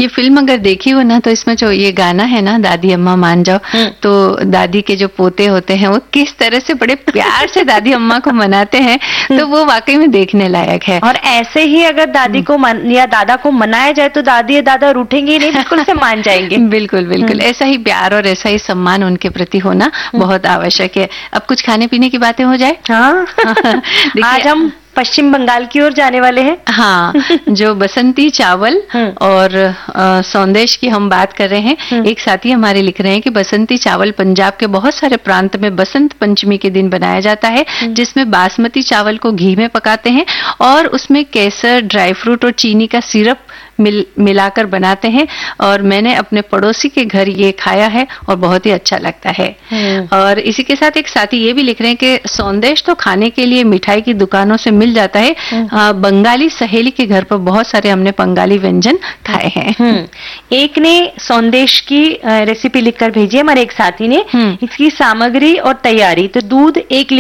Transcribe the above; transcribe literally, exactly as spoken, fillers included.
ये फिल्म अगर देखी हो ना तो इसमें जो ये गाना है ना, दादी अम्मा मान जाओ, तो दादी के जो पोते होते हैं वो किस तरह से बड़े प्यार से दादी अम्मा को मनाते हैं, तो वो वाकई में देखने लायक है। और ऐसे ही अगर दादी को मन, या दादा को मनाया जाए तो दादी या दादा रूठेंगे ही नहीं, बिल्कुल से मान जाएंगे। बिल्कुल बिल्कुल, ऐसा ही प्यार और ऐसा ही सम्मान उनके प्रति होना बहुत आवश्यक है। अब कुछ खाने पीने की बातें हो जाए। हाँ आज हम पश्चिम बंगाल की ओर जाने वाले हैं। हाँ, जो बसंती चावल और आ, सौंदेश की हम बात कर रहे हैं। एक साथी हमारे लिख रहे हैं कि बसंती चावल पंजाब के बहुत सारे प्रांत में बसंत पंचमी के दिन बनाया जाता है, जिसमें बासमती चावल को घी में पकाते हैं और उसमें केसर, ड्राई फ्रूट और चीनी का सिरप मिल मिलाकर बनाते हैं। और मैंने अपने पड़ोसी के घर ये खाया है और बहुत ही अच्छा लगता है। और इसी के साथ एक साथी ये भी लिख रहे हैं कि सौंदेश तो खाने के लिए मिठाई की दुकानों से मिल जाता है, आ, बंगाली सहेली के घर पर बहुत सारे हमने बंगाली व्यंजन खाए हैं। एक ने सौंदेश की रेसिपी लिखकर भेजी है हमारे एक साथी ने। इसकी सामग्री और तैयारी, तो दूध एक